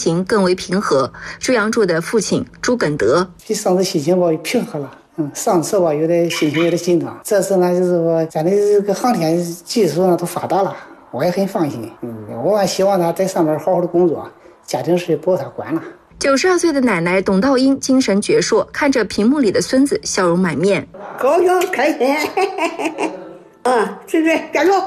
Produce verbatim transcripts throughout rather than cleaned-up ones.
情更为平和。朱阳柱的父亲朱耿德比上次心情吧平和了。嗯，上次吧有点心情有点紧张，这次呢就是说咱的这个航天技术呢都发达了，我也很放心。嗯，我还希望他在上面好好的工作，家庭事不由他管了。 九十二岁的奶奶董道英精神矍铄，看着屏幕里的孙子笑容满面， 高兴开心。啊，是是，加油！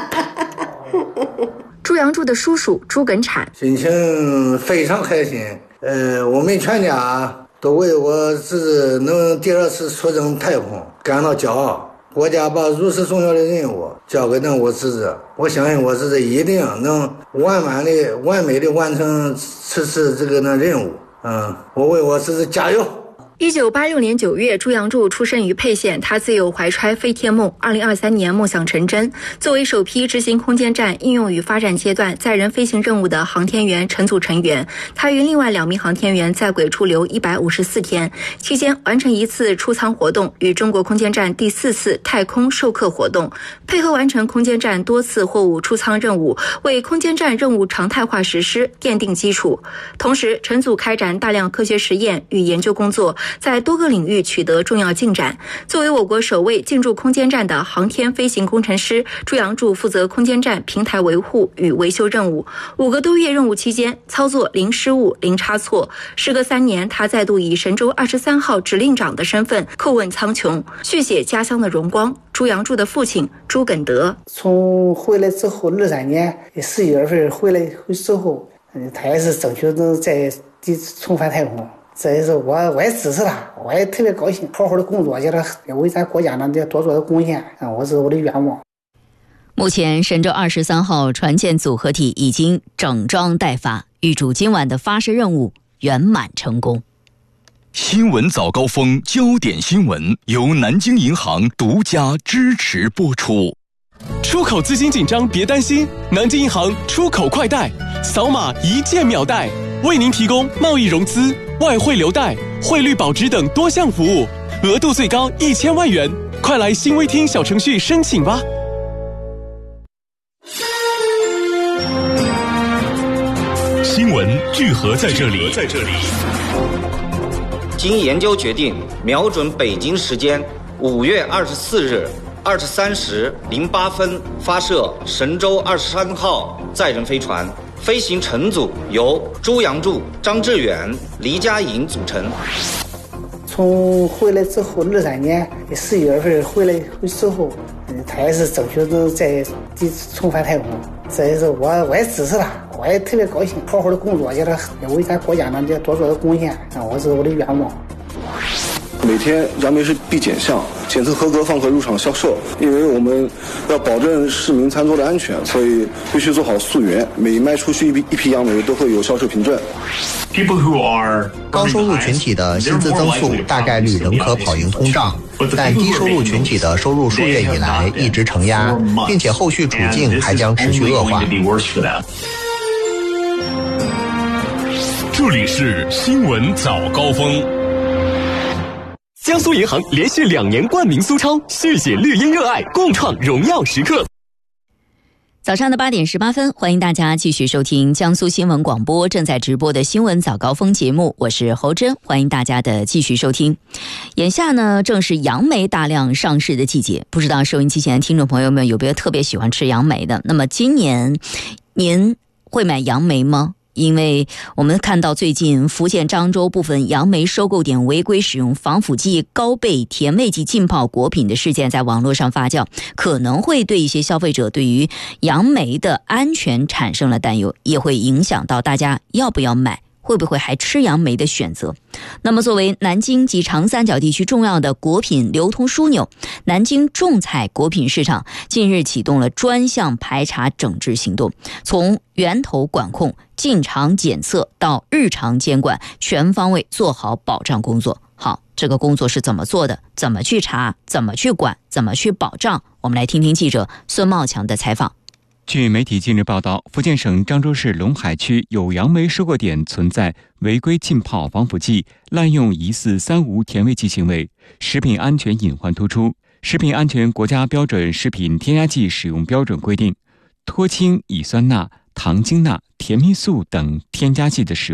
朱阳柱的叔叔朱耿产心情非常开心。呃，我们全家都为我侄子能第二次出征太空感到骄傲。国家把如此重要的任务交给了我侄子，我相信我侄子一定能完满的、完美的完成此次这个呢任务。嗯，我为我侄子加油。 一九八六年九月，朱阳柱出生于沛县，他自幼怀揣飞天梦。二零二三年梦想成真，作为首批执行空间站应用与发展阶段载人飞行任务的航天员乘组成员，他与另外两名航天员在轨驻留一百五十四天，期间完成一次出舱活动与中国空间站第四次太空授课活动，配合完成空间站多次货物出舱任务，为空间站任务常态化实施奠定基础。同时，乘组开展大量科学实验与研究工作，在多个领域取得重要进展。作为我国首位进驻空间站的航天飞行工程师，朱阳柱负责空间站平台维护与维修任务。五个多月任务期间，操作零失误、零差错。时隔三年，他再度以神舟二十三号指令长的身份叩问苍穹，续写家乡的荣光。朱阳柱的父亲朱耿德从回来之后，二三年十一月份回来之后，他也是争取能再重返太空。这也是我我也支持他，我也特别高兴，好好的工作，叫他为咱国家呢多做的贡献，我是我的愿望。 目前神舟二十三号船舰组合体已经整装待发，预祝今晚的发射任务圆满成功。 新闻早高峰焦点新闻由南京银行独家支持播出。 出口资金紧张别担心，南京银行出口快贷，扫码一键秒贷，为您提供贸易融资、外汇留贷、汇率保值等多项服务，额度最高一千万元，快来新微听小程序申请吧。 新闻聚合在这里， 在这里。经研究决定，瞄准北京时间五月二十四日二十三时零八分发射神舟二十三号载人飞船，飞行乘组由朱阳柱、张志远、黎佳颖组成。 从回来之后二三年十一月份回来之后，他也是争取能再重返太空。这也是我我也支持他，我也特别高兴，好好的工作，叫他为咱国家呢多做的贡献，我是我的愿望。 每天杨梅是必检项，检测合格放可入场销售。因为我们要保证市民餐桌的安全，所以必须做好溯源，每卖出去一批一批杨梅都会有销售凭证。 高收入群体的薪资增速大概率仍可跑赢通胀，但低收入群体的收入数月以来一直承压，并且后续处境还将持续恶化。 这里是新闻早高峰。 江苏银行连续两年冠名苏超，续写绿茵热爱，共创荣耀时刻。 早上的八点十八分，欢迎大家继续收听江苏新闻广播正在直播的新闻早高峰节目，我是侯真，欢迎大家的继续收听。眼下呢，正是杨梅大量上市的季节，不知道收音机前的听众朋友们有没有特别喜欢吃杨梅的？那么今年您会买杨梅吗？因为我们看到最近福建漳州部分杨梅收购点违规使用防腐剂、高倍甜味剂浸泡果品的事件在网络上发酵，可能会对一些消费者对于杨梅的安全产生了担忧，也会影响到大家要不要买，会不会还吃杨梅的选择。那么作为南京及长三角地区重要的果品流通枢纽，南京种采果品市场近日启动了专项排查整治行动，从源头管控、进场检测到日常监管，全方位做好保障工作。好，这个工作是怎么做的？怎么去查？怎么去管？怎么去保障？我们来听听记者孙茂强的采访。 据媒体近日报道，福建省漳州市龙海区有杨梅收购点存在违规浸泡防腐剂、滥用疑似三无甜味剂行为，食品安全隐患突出。食品安全国家标准食品添加剂使用标准规定，脱氢乙酸钠、糖精钠、甜蜜素等添加剂的使用